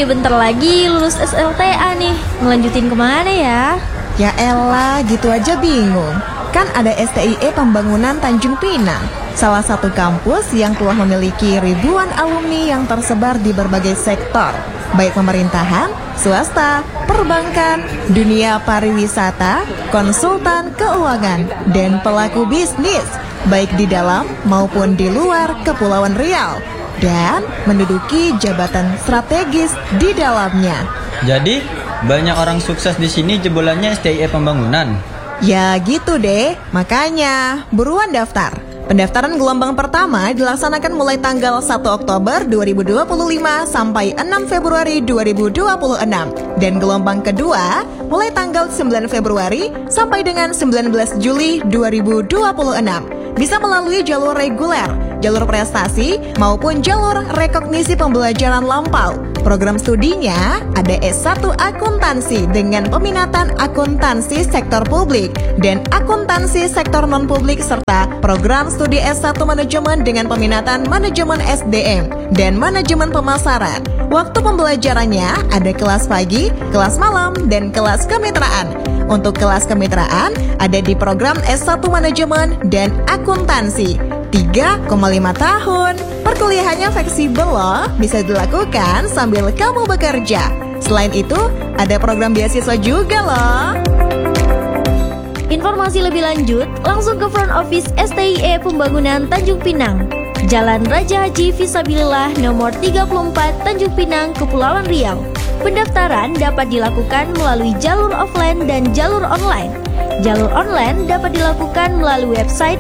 bentar lagi lulus SLTA nih. Ngelanjutin kemana ya? Ya elah, gitu aja bingung. Kan ada STIE Pembangunan Tanjung Pinang, salah satu kampus yang telah memiliki ribuan alumni yang tersebar di berbagai sektor, baik pemerintahan, swasta, perbankan, dunia pariwisata, konsultan keuangan, dan pelaku bisnis, baik di dalam maupun di luar Kepulauan Riau, dan menduduki jabatan strategis di dalamnya. Jadi, banyak orang sukses di sini jebolannya STIE Pembangunan. Ya gitu deh, makanya buruan daftar. Pendaftaran gelombang pertama dilaksanakan mulai tanggal 1 Oktober 2025 sampai 6 Februari 2026. Dan gelombang kedua mulai tanggal 9 Februari sampai dengan 19 Juli 2026. Bisa melalui jalur reguler, jalur prestasi, maupun jalur rekognisi pembelajaran lampau. Program studinya ada S1 Akuntansi dengan peminatan akuntansi sektor publik dan akuntansi sektor non-publik serta program studi S1 Manajemen dengan peminatan manajemen SDM dan manajemen pemasaran. Waktu pembelajarannya ada kelas pagi, kelas malam, dan kelas kemitraan. Untuk kelas kemitraan ada di program S1 Manajemen dan Akuntansi 3,5 tahun. Perkuliahannya fleksibel loh, bisa dilakukan sambil kamu bekerja. Selain itu, ada program beasiswa juga loh. Informasi lebih lanjut, langsung ke front office STIE Pembangunan Tanjung Pinang, Jalan Raja Haji Fisabilillah nomor 34 Tanjung Pinang, Kepulauan Riau. Pendaftaran dapat dilakukan melalui jalur offline dan jalur online. Jalur online dapat dilakukan melalui website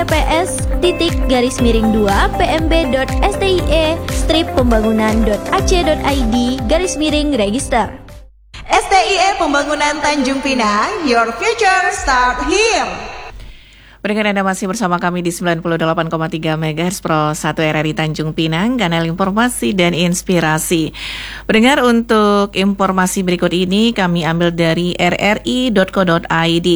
https://pmb.stie-pembangunan.ac.id/register. STIE Pembangunan Tanjung Pinang, your future start here. Pendengar, Anda masih bersama kami di 98,3 MHz Pro 1 RRI Tanjung Pinang, kanal informasi dan inspirasi. Pendengar, untuk informasi berikut ini kami ambil dari rri.co.id.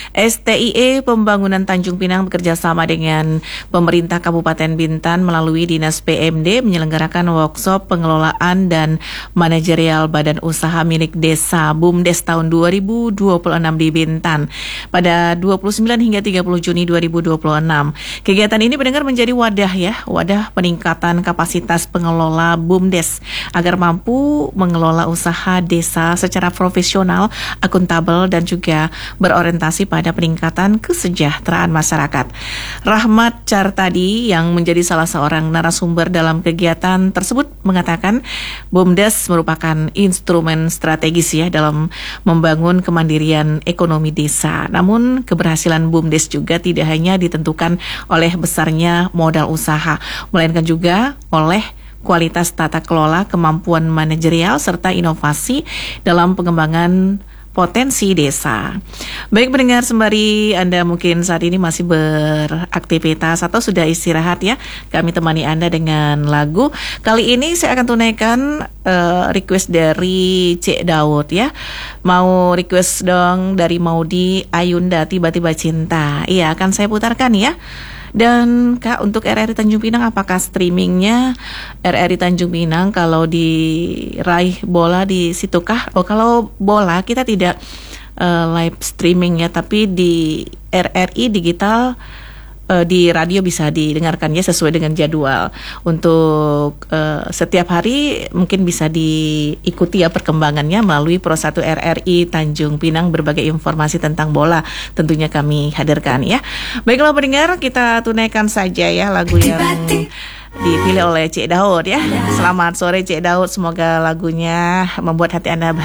STIE Pembangunan Tanjung Pinang bekerjasama dengan pemerintah Kabupaten Bintan melalui Dinas PMD menyelenggarakan workshop pengelolaan dan manajerial badan usaha milik desa BUMDes tahun 2026 di Bintan pada 29 hingga 30 Juni 2026. Kegiatan ini pendengar menjadi wadah peningkatan kapasitas pengelola BUMDes agar mampu mengelola usaha desa secara profesional, akuntabel, dan juga berorientasi pada peningkatan kesejahteraan masyarakat. Rahmat Cartadi yang menjadi salah seorang narasumber dalam kegiatan tersebut mengatakan BUMDes merupakan instrumen strategis dalam membangun kemandirian ekonomi desa. Namun keberhasilan BUMDes juga tidak hanya ditentukan oleh besarnya modal usaha, melainkan juga oleh kualitas tata kelola, kemampuan manajerial, serta inovasi dalam pengembangan potensi desa. Baik pendengar, sembari Anda mungkin saat ini masih beraktivitas atau sudah istirahat ya, kami temani Anda dengan lagu. Kali ini saya akan tunaikan request dari Cik Daud ya. Mau request dong dari Maudi Ayunda, Tiba-Tiba Cinta. Iya, akan saya putarkan ya. Dan Kak, untuk RRI Tanjung Pinang, apakah streamingnya RRI Tanjung Pinang kalau diraih bola di situ kah? Oh, kalau bola kita tidak live streaming ya, tapi di RRI digital di radio bisa didengarkan ya sesuai dengan jadwal. Untuk setiap hari mungkin bisa diikuti ya perkembangannya melalui Pro 1 RRI Tanjung Pinang. Berbagai informasi tentang bola tentunya kami hadirkan ya. Baiklah pendengar, kita tunaikan saja ya lagu yang dipilih oleh Cik Daud ya. Selamat sore Cik Daud, semoga lagunya membuat hati Anda bahagia.